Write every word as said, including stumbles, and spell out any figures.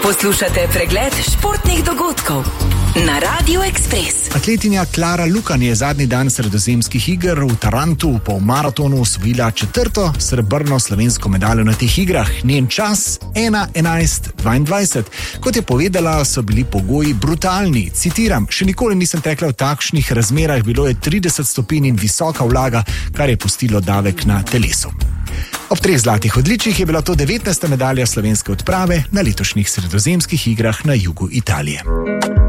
Poslušate pregled športnih dogodkov na Radiu Ekspres. Atletinja Klara Lukan je zadnji dan sredozemskih iger v Tarantu po maratonu osvojila četrto srebrno slovensko medaljo na teh igrah. Njen čas ena enajst dvaindvajset. Kot je povedala, so bili pogoji brutalni. Citiram: še nikoli nisem tekla v takšnih razmerah, bilo je trideset stopinj in visoka vlaga, kar je pustilo davek na telesu. Ob treh zlatih odličjih je bila to devetnajsta medalja slovenske odprave na letošnjih sredozemskih igrah na jugu Italije.